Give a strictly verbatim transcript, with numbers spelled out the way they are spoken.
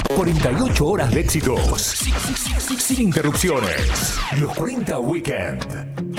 cuarenta y ocho horas de éxitos. Sin, sin, sin, sin interrupciones. Los cuarenta Weekend.